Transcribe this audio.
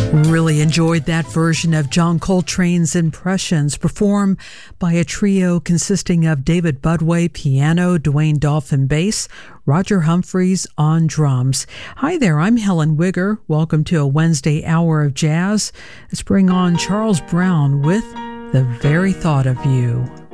Really enjoyed that version of John Coltrane's Impressions, performed by a trio consisting of David Budway, piano, Dwayne Dolphin, bass, Roger Humphreys on drums. Hi there, I'm Helen Wigger. Welcome to a Wednesday hour of jazz. Let's bring on Charles Brown with The Very Thought of You.